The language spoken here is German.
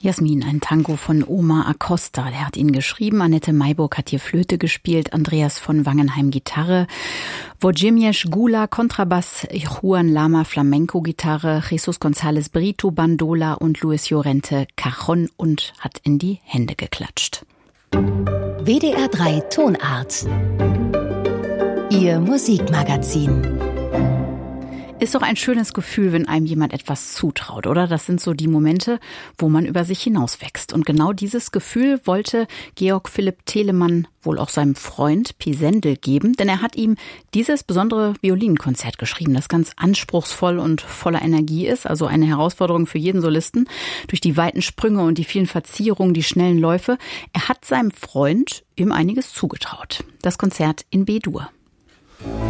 Jasmin, ein Tango von Omar Acosta, der hat ihn geschrieben. Annette Mayburg hat hier Flöte gespielt, Andreas von Wangenheim Gitarre, Wojciech Gula Kontrabass, Juan Lama Flamenco Gitarre, Jesus González Brito Bandola und Luis Llorente Cajon und hat in die Hände geklatscht. WDR 3 Tonart. Ihr Musikmagazin. Ist doch ein schönes Gefühl, wenn einem jemand etwas zutraut, oder? Das sind so die Momente, wo man über sich hinauswächst. Und genau dieses Gefühl wollte Georg Philipp Telemann wohl auch seinem Freund Pi Sendel geben, denn er hat ihm dieses besondere Violinkonzert geschrieben, das ganz anspruchsvoll und voller Energie ist, also eine Herausforderung für jeden Solisten. Durch die weiten Sprünge und die vielen Verzierungen, die schnellen Läufe. Er hat seinem Freund ihm einiges zugetraut. Das Konzert in B-Dur.